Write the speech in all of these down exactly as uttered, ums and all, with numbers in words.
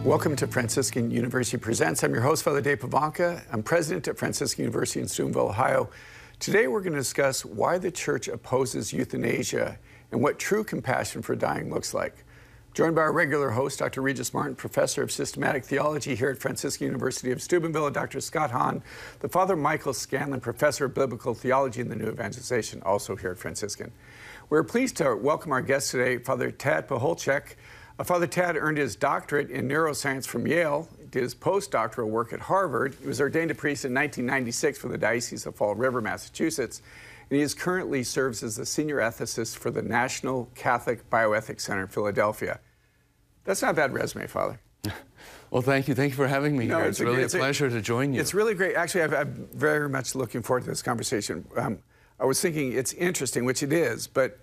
Welcome to Franciscan University Presents. I'm your host, Father Dave Pivonka. I'm president at Franciscan University in Steubenville, Ohio. Today we're going to discuss why the church opposes euthanasia and what true compassion for dying looks like. Joined by our regular host, Doctor Regis Martin, professor of systematic theology here at Franciscan University of Steubenville, and Doctor Scott Hahn, the Father Michael Scanlon, professor of biblical theology and the New Evangelization, also here at Franciscan. We're pleased to welcome our guest today, Father Tad Pacholczyk. Uh, Father Tad earned his doctorate in neuroscience from Yale, did his postdoctoral work at Harvard. He was ordained a priest in nineteen ninety-six for the Diocese of Fall River, Massachusetts, and he is currently serves as the senior ethicist for the National Catholic Bioethics Center in Philadelphia. That's not a bad resume, Father. Well, thank you. Thank you for having me no, here. It's, it's really a, it's a pleasure to join you. It's really great. Actually, I've, I'm very much looking forward to this conversation. Um, I was thinking it's interesting, which it is, but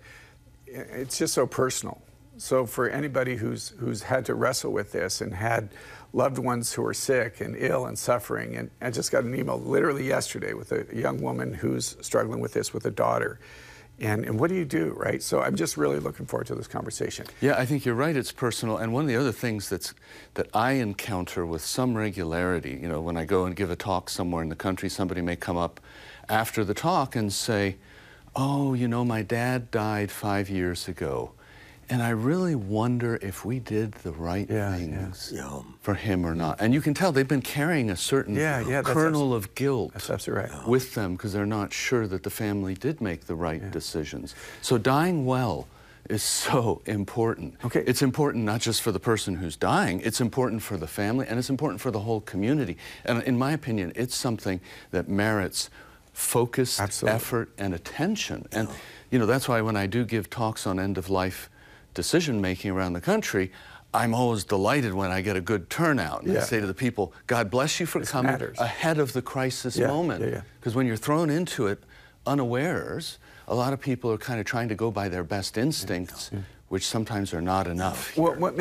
it's just so personal. So for anybody who's who's had to wrestle with this and had loved ones who are sick and ill and suffering, and I just got an email literally yesterday with a young woman who's struggling with this with a daughter. And, and what do you do, right? So I'm just really looking forward to this conversation. Yeah, I think you're right. It's personal. And one of the other things that's that I encounter with some regularity, you know, when I go and give a talk somewhere in the country, somebody may come up after the talk and say, oh, you know, my dad died five years ago. And I really wonder if we did the right yeah, things yeah. for him or not. And you can tell they've been carrying a certain yeah, yeah, kernel of guilt that's absolutely right. with them because they're not sure that the family did make the right yeah. decisions. So dying well is so important. Okay. It's important not just for the person who's dying, it's important for the family, and it's important for the whole community. And in my opinion, it's something that merits focused absolutely. effort and attention. And, you know, that's why when I do give talks on end-of-life decision-making around the country, I'm always delighted when I get a good turnout. And yeah. I say to the people, God bless you for this coming matters. ahead of the crisis yeah, moment. Because yeah, yeah. when you're thrown into it unawares, a lot of people are kind of trying to go by their best instincts, yeah. which sometimes are not enough. Well, what